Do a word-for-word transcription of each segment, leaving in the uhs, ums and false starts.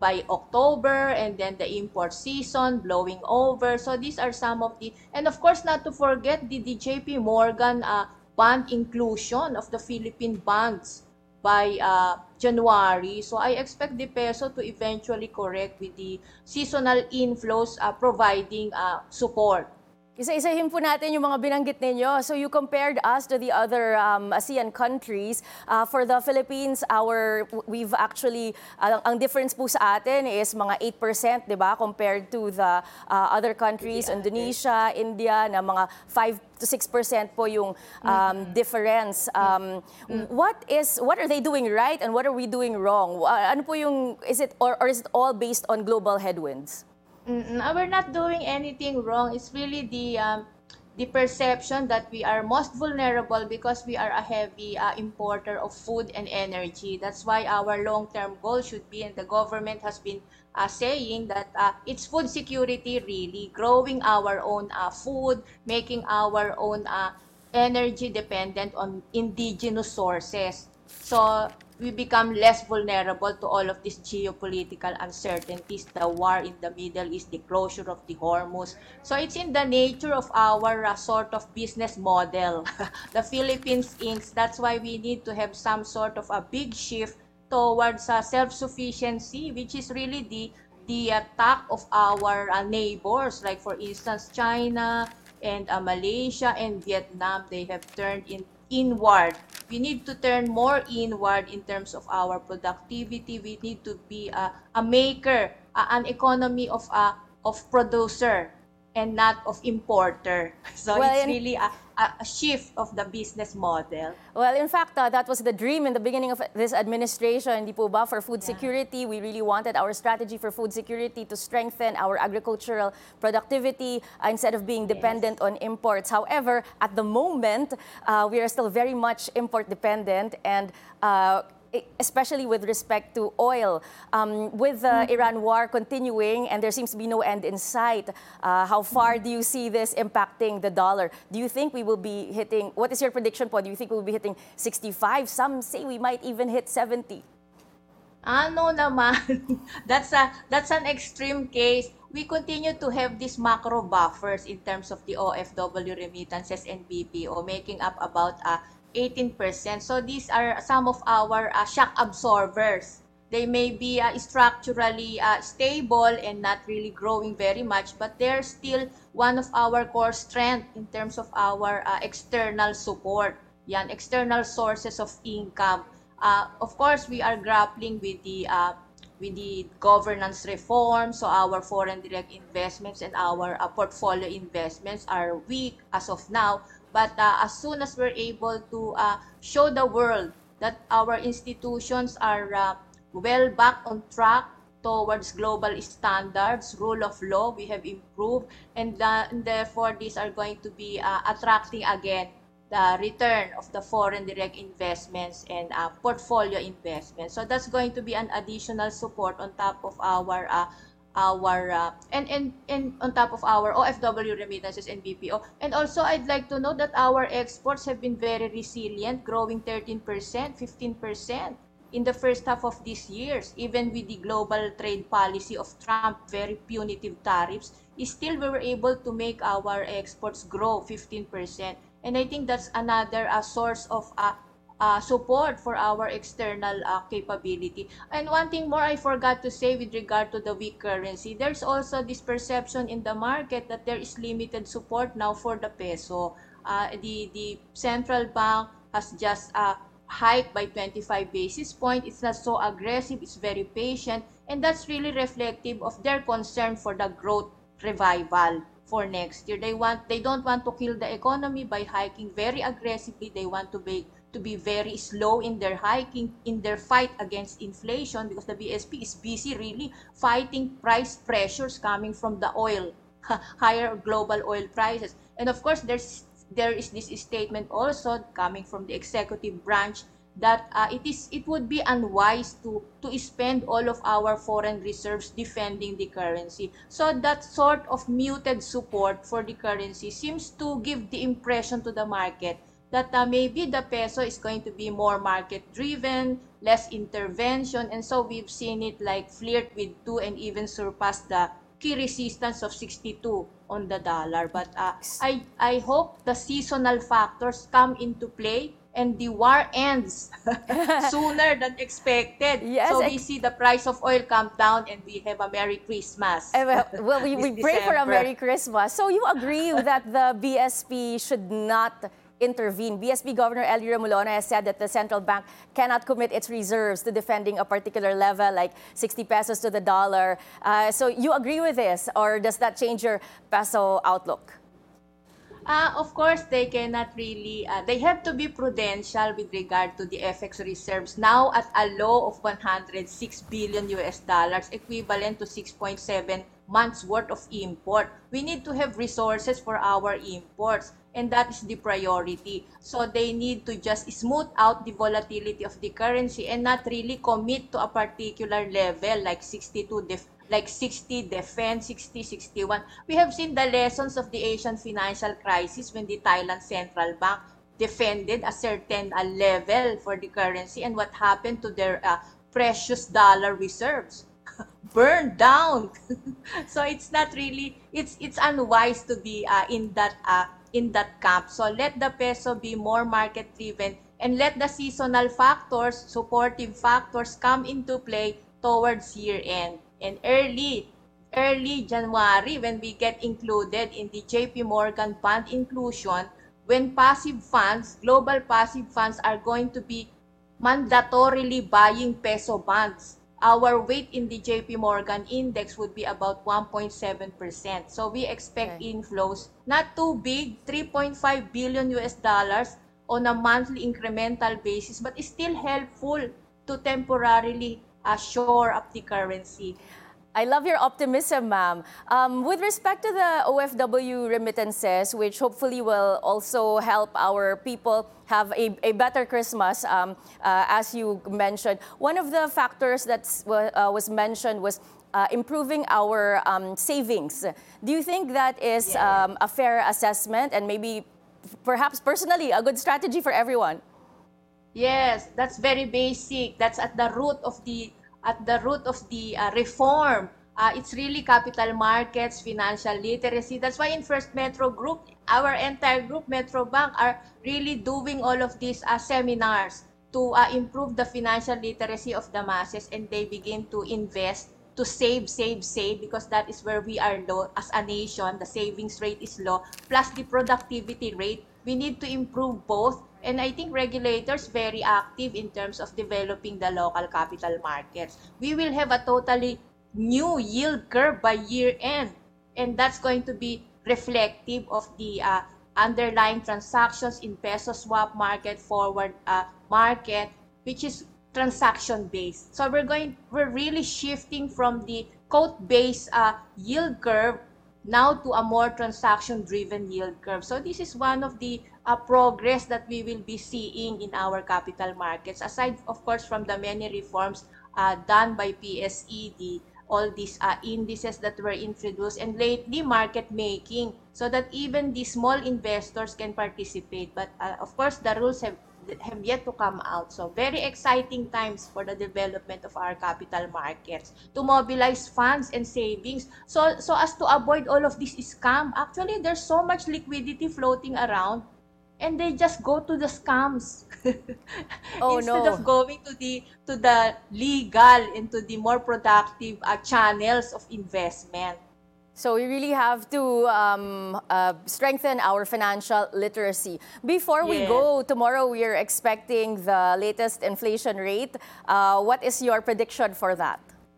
by October, and then the import season blowing over. So these are some of the, and of course not to forget the, the J P Morgan uh, bond inclusion of the Philippine bonds by uh, January. So I expect the peso to eventually correct with the seasonal inflows uh, providing uh, support. Isa-isahin po natin yung mga binanggit ninyo. So you compared us to the other um, ASEAN countries. Uh, for the Philippines, our we've actually, uh, ang difference po sa atin is mga eight percent, di ba? Compared to the uh, other countries, Indonesia, India, na mga five to six percent po yung um, difference. Um, what is, what are they doing right and what are we doing wrong? Uh, ano po yung, is it, or, or is it all based on global headwinds? Mm, we're not doing anything wrong. It's really the um, the perception that we are most vulnerable because we are a heavy uh, importer of food and energy. That's why our long-term goal should be, and the government has been uh, saying that uh, it's food security really, growing our own uh, food, making our own uh, energy dependent on indigenous sources. So we become less vulnerable to all of these geopolitical uncertainties, the war in the Middle East, the closure of the Hormuz. So it's in the nature of our uh, sort of business model, the Philippines Incorporated. That's why we need to have some sort of a big shift towards uh, self-sufficiency, which is really the the attack of our uh, neighbors, like for instance China and uh, Malaysia and Vietnam. They have turned in inward. We need to turn more inward in terms of our productivity. We need to be a, a maker, a, an economy of a of producer and not of importer. So Well, it's in, really a, a, a shift of the business model. Well, in fact, uh, that was the dream in the beginning of this administration, di po ba, for food Yeah. security. We really wanted our strategy for food security to strengthen our agricultural productivity uh, instead of being dependent Yes. on imports. However, at the moment, uh, we are still very much import dependent, and uh, e- especially with respect to oil. Um, with the Iran war continuing and there seems to be no end in sight, uh, how far do you see this impacting the dollar? Do you think we will be hitting, what is your prediction po? Do you think we will be hitting sixty-five? Some say we might even hit seventy. Ano naman, that's a that's an extreme case. We continue to have these macro buffers in terms of the O F W remittances and B P O, making up about uh, eighteen percent. So these are some of our uh, shock absorbers. They may be uh, structurally uh, stable and not really growing very much, but they're still one of our core strength in terms of our uh, external support. Yan, external sources of income. Uh, of course, we are grappling with the uh, with the governance reform. So our foreign direct investments and our uh, portfolio investments are weak as of now. But uh, as soon as we're able to uh, show the world that our institutions are uh, well back on track towards global standards, rule of law, we have improved, and, uh, and therefore these are going to be uh, attracting again the return of the foreign direct investments and uh, portfolio investments. So that's going to be an additional support on top of our uh, our uh, and, and and on top of our O F W remittances and B P O. And also I'd like to note that our exports have been very resilient, growing thirteen percent, fifteen percent in the first half of this year, even with the global trade policy of Trump, very punitive tariffs, still we were able to make our exports grow fifteen percent. And I think that's another uh, source of uh, uh, support for our external uh, capability. And one thing more I forgot to say with regard to the weak currency, there's also this perception in the market that there is limited support now for the peso. Uh, the, the central bank has just uh, hiked by twenty-five basis point. It's not so aggressive, it's very patient, and that's really reflective of their concern for the growth revival for next year. They want they don't want to kill the economy by hiking very aggressively. They want to be to be very slow in their hiking, in their fight against inflation, because the B S P is busy really fighting price pressures coming from the oil, higher global oil prices. And of course, there's there is this statement also coming from the executive branch that uh, it is it would be unwise to to spend all of our foreign reserves defending the currency. So that sort of muted support for the currency seems to give the impression to the market that uh, maybe the peso is going to be more market driven, less intervention, and so we've seen it like flirt with two and even surpass the key resistance of sixty-two on the dollar. But uh, I I hope the seasonal factors come into play and the war ends sooner than expected. Yes, So we ex- see the price of oil come down and we have a Merry Christmas eh, well, well, we, this we pray for a December. Merry Christmas. So you agree that the B S P should not intervene? B S P Governor Ellie Remolona has said that the central bank cannot commit its reserves to defending a particular level, like sixty pesos to the dollar. Uh, so you agree with this, or does that change your peso outlook? Uh, of course, they cannot really, uh, they have to be prudential with regard to the F X reserves now at a low of one hundred six billion U S dollars, equivalent to six point seven months worth of import. We need to have resources for our imports, and that is the priority. So they need to just smooth out the volatility of the currency and not really commit to a particular level like sixty-two def like sixty defense, sixty, sixty-one. We have seen the lessons of the Asian financial crisis when the Thailand Central Bank defended a certain uh, level for the currency, and what happened to their uh, precious dollar reserves. Burned down. So it's not really, it's it's unwise to be uh, in that uh, in that camp. So let the peso be more market driven and let the seasonal factors, supportive factors come into play towards year end and early early January when we get included in the J P Morgan bond inclusion, when passive funds, global passive funds are going to be mandatorily buying peso bonds. Our weight in the J P Morgan index would be about one point seven percent. So we expect Okay. inflows not too big, three point five billion U S dollars on a monthly incremental basis, but is still helpful to temporarily uh, shore up the currency. I love your optimism, ma'am. Um, with respect to the O F W remittances, which hopefully will also help our people have a, a better Christmas, um, uh, as you mentioned, one of the factors that uh, was mentioned was uh, improving our um, savings. Do you think that is Yes. um, a fair assessment and maybe perhaps personally a good strategy for everyone? Yes, that's very basic. That's at the root of the at the root of the uh, reform. Uh, it's really capital markets, financial literacy. That's why in First Metro Group, our entire group, Metro Bank, are really doing all of these uh, seminars to uh, improve the financial literacy of the masses, and they begin to invest, to save, save, save, because that is where we are low as a nation. The savings rate is low, plus the productivity rate. We need to improve both. And I think regulators very active in terms of developing the local capital markets. We will have a totally new yield curve by year end. And that's going to be reflective of the uh, underlying transactions in peso swap market, forward uh, market, which is transaction based. So we're going, we're really shifting from the quote based uh, yield curve now to a more transaction driven yield curve. So this is one of the uh, progress that we will be seeing in our capital markets, aside of course from the many reforms uh, done by P S E D, all these uh, indices that were introduced, and lately market making, so that even the small investors can participate. But uh, of course the rules have have yet to come out. So very exciting times for the development of our capital markets to mobilize funds and savings. So so as to avoid all of this scam, actually there's so much liquidity floating around and they just go to the scams Oh instead of no. going to the to the legal and to the more productive uh, channels of investment. So we really have to um, uh, strengthen our financial literacy. Before we Yes. go, tomorrow we are expecting the latest inflation rate. Uh, what is your prediction for that?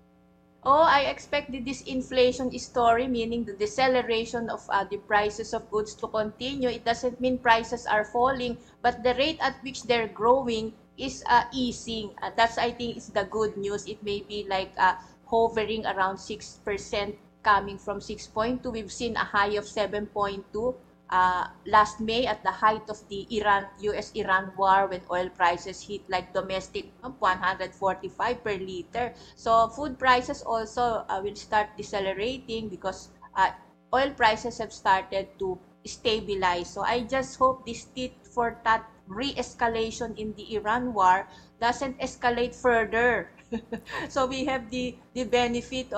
Oh, I expect the disinflation story, meaning the deceleration of uh, the prices of goods to continue. It doesn't mean prices are falling, but the rate at which they're growing is uh, easing. Uh, that's, I think, is the good news. It may be like uh, hovering around six percent coming from six point two. We've seen a high of seven point two uh, last May at the height of the Iran U S Iran war, when oil prices hit like domestic um, one hundred forty-five per liter. So food prices also uh, will start decelerating because uh, oil prices have started to stabilize. So I just hope this tit for tat re-escalation in the Iran war doesn't escalate further. So we have the the benefit